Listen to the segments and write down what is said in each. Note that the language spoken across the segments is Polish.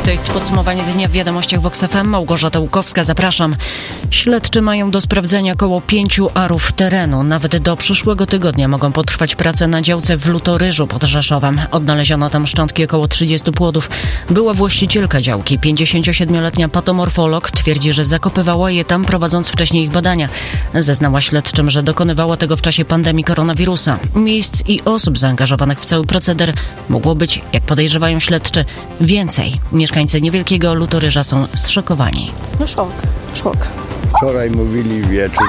To jest podsumowanie dnia w Wiadomościach Vox FM. Małgorzata Łukowska, zapraszam. Śledczy mają do sprawdzenia około 5 arów terenu. Nawet do przyszłego tygodnia mogą potrwać prace na działce w Lutoryżu pod Rzeszowem. Odnaleziono tam szczątki około 30 płodów. Była właścicielka działki, 57-letnia patomorfolog, twierdzi, że zakopywała je tam, prowadząc wcześniej ich badania. Zeznała śledczym, że dokonywała tego w czasie pandemii koronawirusa. Miejsc i osób zaangażowanych w cały proceder mogło być, jak podejrzewają śledczy, więcej. Mieszkańcy niewielkiego Lutoryża są zszokowani. No szok. Wczoraj mówili wieczór,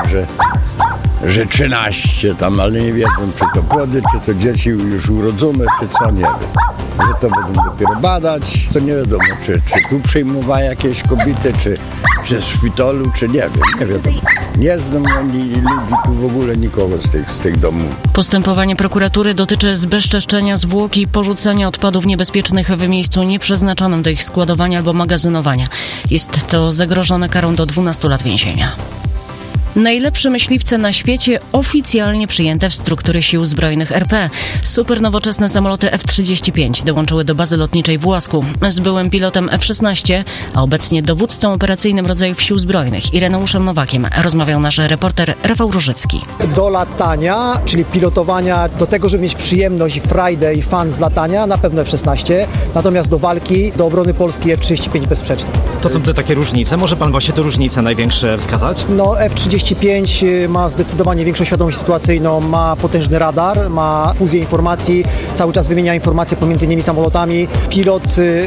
że 13 tam, ale nie wiedzą, czy to płody, czy to dzieci już urodzone, czy co, nie wiem. Że to będą dopiero badać, to nie wiadomo, czy tu przyjmowała jakieś kobiety, czy w szpitalu, czy nie wiadomo. Nie znam ludzi tu w ogóle nikogo z tych domów. Postępowanie prokuratury dotyczy zbezczeszczenia zwłok i porzucenia odpadów niebezpiecznych w miejscu nieprzeznaczonym do ich składowania albo magazynowania. Jest to zagrożone karą do 12 lat więzienia. Najlepsze myśliwce na świecie oficjalnie przyjęte w struktury Sił Zbrojnych RP. Supernowoczesne samoloty F-35 dołączyły do bazy lotniczej w Łasku. Z byłym pilotem F-16, a obecnie dowódcą operacyjnym rodzajów Sił Zbrojnych Ireneuszem Nowakiem rozmawiał nasz reporter Rafał Różycki. Do latania, czyli pilotowania, do tego, żeby mieć przyjemność i frajdę i fan z latania, na pewno F-16. Natomiast do walki, do obrony Polski F-35 bezsprzecznie. To są te takie różnice. Może pan właśnie te różnice największe wskazać? No F-35 ma zdecydowanie większą świadomość sytuacyjną, ma potężny radar, ma fuzję informacji, cały czas wymienia informacje pomiędzy innymi samolotami. Pilot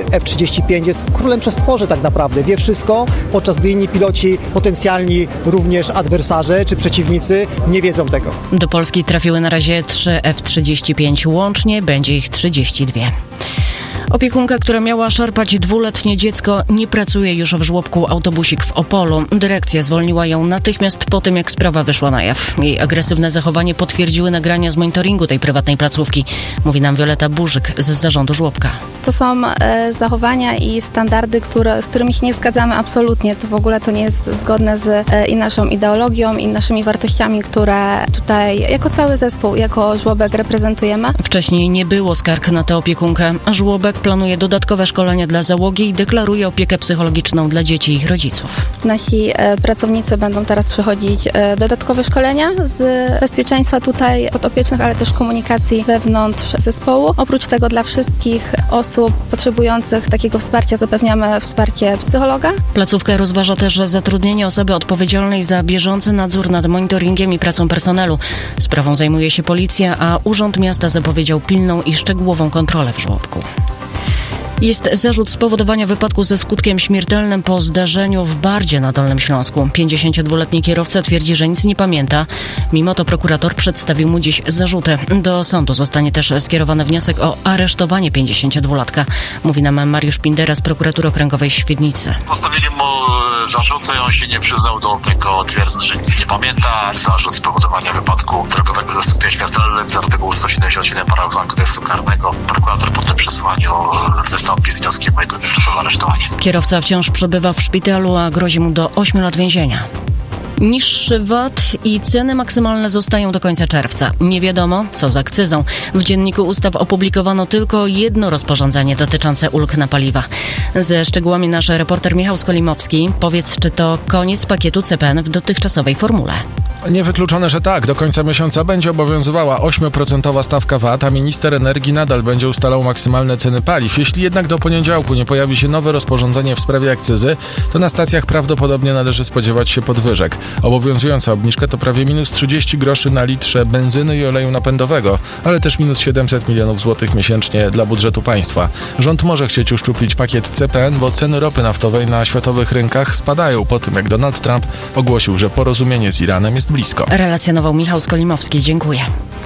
F-35 jest królem przestworzy tak naprawdę, wie wszystko, podczas gdy inni piloci, potencjalni również adwersarze czy przeciwnicy nie wiedzą tego. Do Polski trafiły na razie 3 F-35, łącznie będzie ich 32. Opiekunka, która miała szarpać 2-letnie dziecko, nie pracuje już w żłobku Autobusik w Opolu. Dyrekcja zwolniła ją natychmiast po tym, jak sprawa wyszła na jaw. Jej agresywne zachowanie potwierdziły nagrania z monitoringu tej prywatnej placówki. Mówi nam Wioleta Burzyk z zarządu żłobka. To są zachowania i standardy, z którymi się nie zgadzamy absolutnie. To w ogóle to nie jest zgodne z i naszą ideologią, i naszymi wartościami, które tutaj jako cały zespół, jako żłobek reprezentujemy. Wcześniej nie było skarg na tę opiekunkę. Żłobek planuje dodatkowe szkolenia dla załogi i deklaruje opiekę psychologiczną dla dzieci i ich rodziców. Nasi pracownicy będą teraz przechodzić dodatkowe szkolenia z bezpieczeństwa tutaj podopiecznych, ale też komunikacji wewnątrz zespołu. Oprócz tego dla wszystkich osób potrzebujących takiego wsparcia zapewniamy wsparcie psychologa. Placówka rozważa też zatrudnienie osoby odpowiedzialnej za bieżący nadzór nad monitoringiem i pracą personelu. Sprawą zajmuje się policja, a Urząd Miasta zapowiedział pilną i szczegółową kontrolę w żłobku. Jest zarzut spowodowania wypadku ze skutkiem śmiertelnym po zdarzeniu w Bardzie na Dolnym Śląsku. 52-letni kierowca twierdzi, że nic nie pamięta. Mimo to prokurator przedstawił mu dziś zarzuty. Do sądu zostanie też skierowany wniosek o aresztowanie 52-latka. Mówi nam Mariusz Pindera z Prokuratury Okręgowej w Świdnicy. Postawili mu zarzuty, on się nie przyznał do tego, twierdząc, że nic nie pamięta. Zarzut spowodowania wypadku drogowego ze skutkiem śmiertelnym z artykułu 177 paragraf kodeksu karnego. Prokurator po tym przesłaniu wystąpi z wnioskiem o jego tymczasowe aresztowanie. Kierowca wciąż przebywa w szpitalu, a grozi mu do 8 lat więzienia. Niższy VAT i ceny maksymalne zostają do końca czerwca. Nie wiadomo, co z akcyzą. W Dzienniku Ustaw opublikowano tylko jedno rozporządzenie dotyczące ulg na paliwa. Ze szczegółami nasz reporter Michał Skolimowski. Powiedz, czy to koniec pakietu CPN w dotychczasowej formule? Niewykluczone, że tak. Do końca miesiąca będzie obowiązywała 8% stawka VAT, a minister energii nadal będzie ustalał maksymalne ceny paliw. Jeśli jednak do poniedziałku nie pojawi się nowe rozporządzenie w sprawie akcyzy, to na stacjach prawdopodobnie należy spodziewać się podwyżek. Obowiązująca obniżka to prawie minus 30 groszy na litrze benzyny i oleju napędowego, ale też minus 700 milionów złotych miesięcznie dla budżetu państwa. Rząd może chcieć uszczuplić pakiet CPN, bo ceny ropy naftowej na światowych rynkach spadają po tym, jak Donald Trump ogłosił, że porozumienie z Iranem jest blisko. Relacjonował Michał Skolimowski. Dziękuję.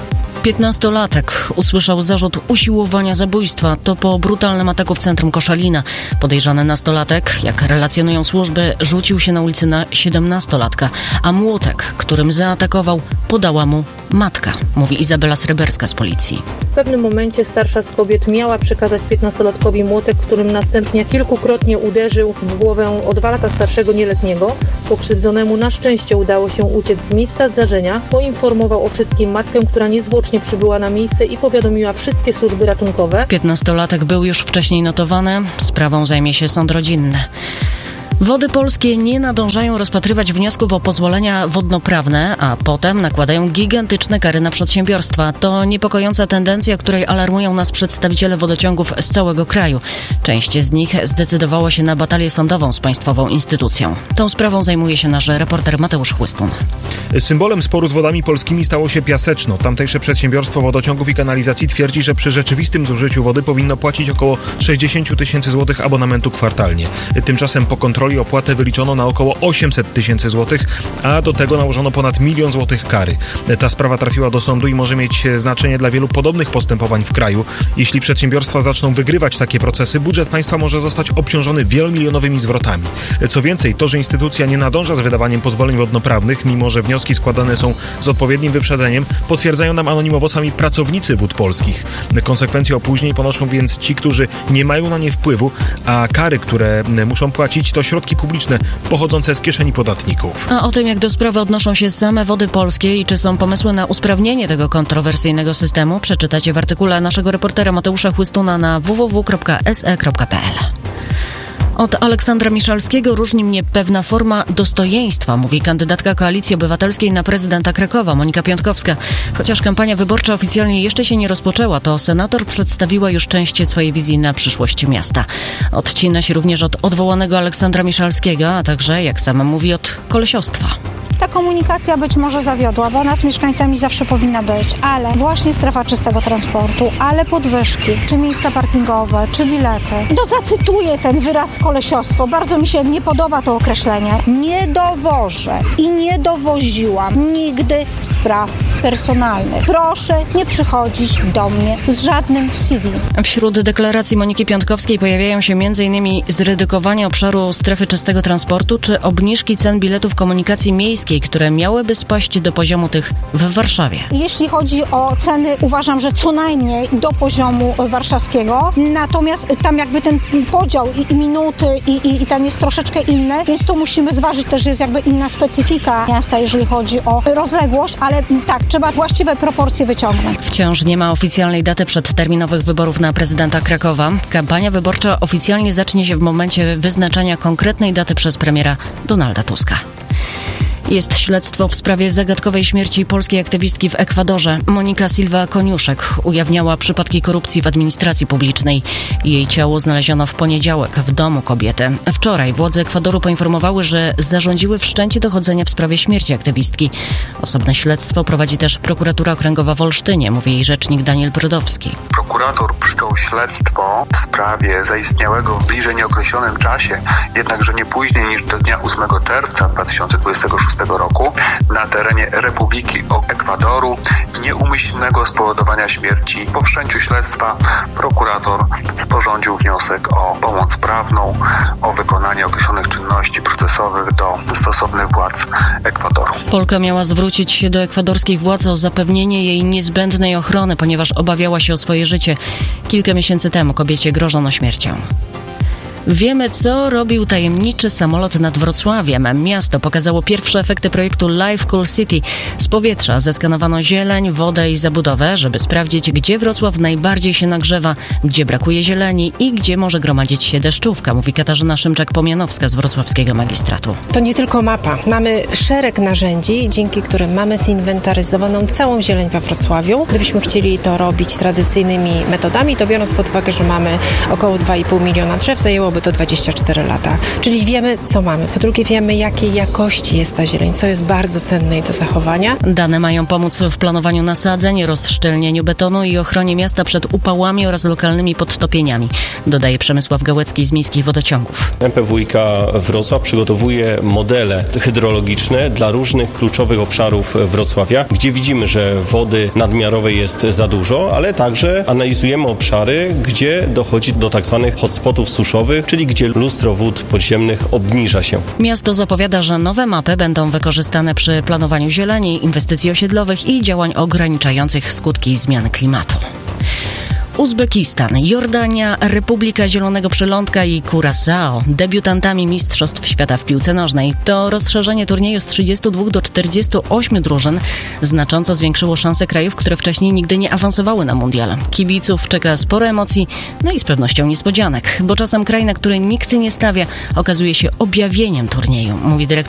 15-latek usłyszał zarzut usiłowania zabójstwa. To po brutalnym ataku w centrum Koszalina. Podejrzany nastolatek, jak relacjonują służby, rzucił się na ulicy na 17-latka, a młotek, którym zaatakował, podała mu matka, mówi Izabela Sreberska z policji. W pewnym momencie starsza z kobiet miała przekazać 15-latkowi młotek, którym następnie kilkukrotnie uderzył w głowę o 2 lata starszego nieletniego. Pokrzywdzonemu na szczęście udało się uciec z miejsca zdarzenia. Poinformował o wszystkim matkę, która niezwłocznie przybyła na miejsce i powiadomiła wszystkie służby ratunkowe. 15-latek był już wcześniej notowany. Sprawą zajmie się sąd rodzinny. Wody Polskie nie nadążają rozpatrywać wniosków o pozwolenia wodnoprawne, a potem nakładają gigantyczne kary na przedsiębiorstwa. To niepokojąca tendencja, której alarmują nas przedstawiciele wodociągów z całego kraju. Część z nich zdecydowała się na batalię sądową z państwową instytucją. Tą sprawą zajmuje się nasz reporter Mateusz Chłystun. Symbolem sporu z Wodami Polskimi stało się Piaseczno. Tamtejsze przedsiębiorstwo wodociągów i kanalizacji twierdzi, że przy rzeczywistym zużyciu wody powinno płacić około 60 000 złotych abonamentu kwartalnie. Tymczasem po kontroli opłatę wyliczono na około 800 000 złotych, a do tego nałożono ponad 1 000 000 złotych kary. Ta sprawa trafiła do sądu i może mieć znaczenie dla wielu podobnych postępowań w kraju. Jeśli przedsiębiorstwa zaczną wygrywać takie procesy, budżet państwa może zostać obciążony wielomilionowymi zwrotami. Co więcej, to, że instytucja nie nadąża z wydawaniem pozwoleń wodnoprawnych, mimo że wnioski składane są z odpowiednim wyprzedzeniem, potwierdzają nam anonimowo sami pracownicy Wód Polskich. Konsekwencje opóźnień ponoszą więc ci, którzy nie mają na nie wpływu, a kary, które muszą płacić, to środki publiczne pochodzące z kieszeni podatników. A o tym, jak do sprawy odnoszą się same Wody Polskie i czy są pomysły na usprawnienie tego kontrowersyjnego systemu, przeczytacie w artykule naszego reportera Mateusza Chłystuna na www.se.pl. Od Aleksandra Miszalskiego różni mnie pewna forma dostojeństwa, mówi kandydatka Koalicji Obywatelskiej na prezydenta Krakowa, Monika Piątkowska. Chociaż kampania wyborcza oficjalnie jeszcze się nie rozpoczęła, to senator przedstawiła już część swojej wizji na przyszłość miasta. Odcina się również od odwołanego Aleksandra Miszalskiego, a także, jak sama mówi, od kolesiostwa. Ta komunikacja być może zawiodła, bo ona z mieszkańcami zawsze powinna być, ale właśnie strefa czystego transportu, ale podwyżki, czy miejsca parkingowe, czy bilety. Zacytuję ten wyraz kolesiostwo. Bardzo mi się nie podoba to określenie. Nie dowożę i nie dowoziłam nigdy spraw personalnych. Proszę nie przychodzić do mnie z żadnym CV. Wśród deklaracji Moniki Piątkowskiej pojawiają się m.in. zredukowanie obszaru strefy czystego transportu czy obniżki cen biletów komunikacji miejskiej, które miałyby spaść do poziomu tych w Warszawie. Jeśli chodzi o ceny, uważam, że co najmniej do poziomu warszawskiego, natomiast tam jakby ten podział i minuty i tam jest troszeczkę inny, więc to musimy zważyć, też jest jakby inna specyfika miasta, jeżeli chodzi o rozległość, ale tak, trzeba właściwe proporcje wyciągnąć. Wciąż nie ma oficjalnej daty przedterminowych wyborów na prezydenta Krakowa. Kampania wyborcza oficjalnie zacznie się w momencie wyznaczania konkretnej daty przez premiera Donalda Tuska. Jest śledztwo w sprawie zagadkowej śmierci polskiej aktywistki w Ekwadorze. Monika Silva Koniuszek ujawniała przypadki korupcji w administracji publicznej. Jej ciało znaleziono w poniedziałek w domu kobiety. Wczoraj władze Ekwadoru poinformowały, że zarządziły wszczęcie dochodzenia w sprawie śmierci aktywistki. Osobne śledztwo prowadzi też prokuratura okręgowa w Olsztynie, mówi jej rzecznik Daniel Brodowski. Prokurator wszczął śledztwo w sprawie zaistniałego w bliżej nieokreślonym czasie, jednakże nie później niż do dnia 8 czerwca 2026 roku na terenie Republiki Ekwadoru nieumyślnego spowodowania śmierci. Po wszczęciu śledztwa prokurator sporządził wniosek o pomoc prawną, o wykonanie określonych czynności procesowych do stosownych władz Ekwadoru. Polka miała zwrócić się do ekwadorskich władz o zapewnienie jej niezbędnej ochrony, ponieważ obawiała się o swoje życie. Kilka miesięcy temu kobiecie grożono śmiercią. Wiemy, co robił tajemniczy samolot nad Wrocławiem. Miasto pokazało pierwsze efekty projektu Live Cool City. Z powietrza zeskanowano zieleń, wodę i zabudowę, żeby sprawdzić, gdzie Wrocław najbardziej się nagrzewa, gdzie brakuje zieleni i gdzie może gromadzić się deszczówka, mówi Katarzyna Szymczak-Pomianowska z wrocławskiego magistratu. To nie tylko mapa. Mamy szereg narzędzi, dzięki którym mamy zinwentaryzowaną całą zieleń we Wrocławiu. Gdybyśmy chcieli to robić tradycyjnymi metodami, to biorąc pod uwagę, że mamy około 2,5 miliona drzew, zajęłoby to 24 lata. Czyli wiemy, co mamy. Po drugie, wiemy, jakiej jakości jest ta zieleń, co jest bardzo cenne i do zachowania. Dane mają pomóc w planowaniu nasadzeń, rozszczelnieniu betonu i ochronie miasta przed upałami oraz lokalnymi podtopieniami, dodaje Przemysław Gałecki z Miejskich Wodociągów. MPWiK Wrocław przygotowuje modele hydrologiczne dla różnych kluczowych obszarów Wrocławia, gdzie widzimy, że wody nadmiarowej jest za dużo, ale także analizujemy obszary, gdzie dochodzi do tak zwanych hotspotów suszowych, podziemnych, czyli gdzie lustro wód podziemnych obniża się. Miasto zapowiada, że nowe mapy będą wykorzystane przy planowaniu zieleni, inwestycji osiedlowych i działań ograniczających skutki zmian klimatu. Uzbekistan, Jordania, Republika Zielonego Przylądka i Curaçao debiutantami Mistrzostw Świata w piłce nożnej. To rozszerzenie turnieju z 32 do 48 drużyn znacząco zwiększyło szanse krajów, które wcześniej nigdy nie awansowały na mundial. Kibiców czeka sporo emocji, no i z pewnością niespodzianek, bo czasem kraj, na który nikt nie stawia, okazuje się objawieniem turnieju, mówi dyrektor